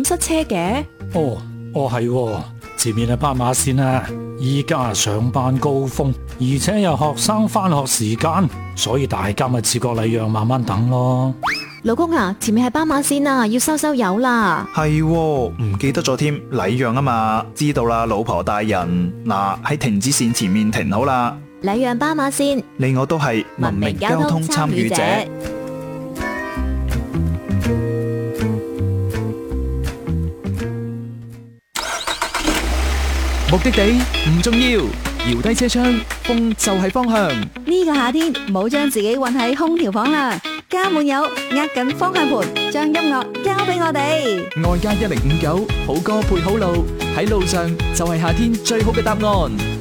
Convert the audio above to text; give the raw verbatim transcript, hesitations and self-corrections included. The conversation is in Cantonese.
塞車嘅？ 哦，哦係喎，前面係斑馬線啊，依家上班高峰，而且有學生返學時間，所以大家咪自覺禮讓慢慢等咯。 老公啊，前面係斑馬線啊，要收收油啦。 係喎，唔記得咗添，禮讓啊嘛，知道啦，老婆大人。嗱，喺停止線前面停好啦。 禮讓斑馬線， 你我都係文明交通參與者。 目的地唔重要，搖低車窗，風就係方向。 呢個夏天唔好將自己困喺空調房啦，加滿油，握緊方向盤，將音樂交俾我哋。 外加一零五九，好歌配好路，喺路上就係夏天最好嘅答案。